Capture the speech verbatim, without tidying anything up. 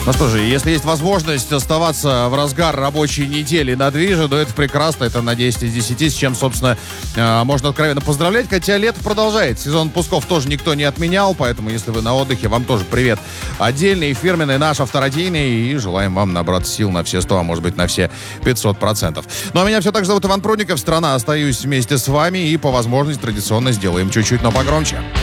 Ну что же, если есть возможность оставаться в разгар рабочей недели на движе, то это прекрасно, это на десять из десяти, с чем, собственно, можно откровенно поздравлять, хотя лето продолжается. Сезон отпусков тоже никто не отменял, поэтому, если вы на отдыхе, вам тоже привет отдельный, фирменный, наш, авторадийный, и желаем вам набраться сил на все сто, а может быть на все пятьсот процентов. Ну а меня все так же зовут Иван Прудников, страна, остаюсь вместе с вами и по возможности традиционно сделаем чуть-чуть, но погромче.